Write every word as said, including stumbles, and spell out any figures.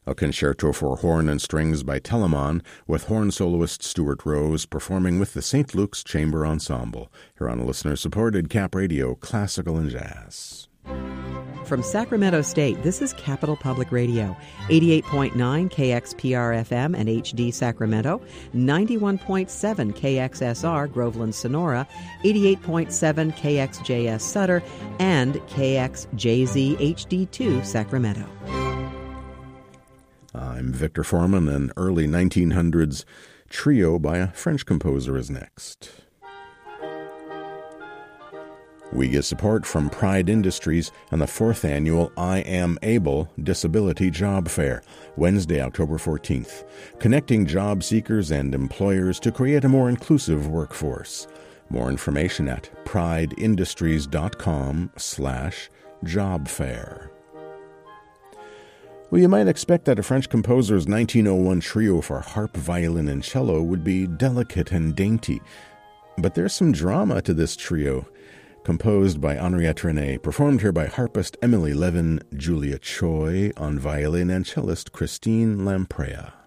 A concerto for horn and strings by Telemann, with horn soloist Stuart Rose performing with the Saint Luke's Chamber Ensemble. Here on a listener-supported Cap Radio, Classical and Jazz. From Sacramento State, this is Capital Public Radio, eighty-eight point nine K X P R F M and H D Sacramento, ninety-one point seven K X S R Groveland Sonora, eighty-eight point seven K X J S Sutter, and K X J Z H D two Sacramento. I'm Victor Foreman. An early nineteen hundreds trio by a French composer is next. We get support from Pride Industries and the fourth annual I Am Able Disability Job Fair, Wednesday, October fourteenth, connecting job seekers and employers to create a more inclusive workforce. More information at prideindustries.com slash job fair. Well, you might expect that a French composer's nineteen oh one trio for harp, violin, and cello would be delicate and dainty. But there's some drama to this trio, composed by Henriette René, performed here by harpist Emily Levin, Julia Choi on violin, and cellist Christine Lamprea.